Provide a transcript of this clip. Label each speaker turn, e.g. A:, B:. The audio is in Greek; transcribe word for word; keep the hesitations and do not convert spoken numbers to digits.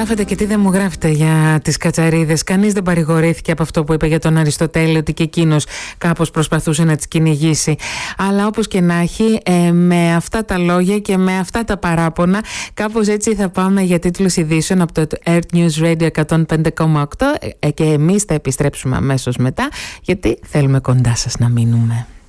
A: γράφετε και τι δεν μου γράφετε για τις κατσαρίδες. Κανείς δεν παρηγορήθηκε από αυτό που είπε για τον Αριστοτέλη, ότι και εκείνος κάπως προσπαθούσε να τις κυνηγήσει. Αλλά όπως και να έχει, ε, με αυτά τα λόγια και με αυτά τα παράπονα, κάπως έτσι θα πάμε για τίτλους ειδήσεων από το Earth News Radio εκατόν πέντε κόμμα οκτώ, ε, και εμείς θα επιστρέψουμε αμέσως μετά, γιατί θέλουμε κοντά σας να μείνουμε.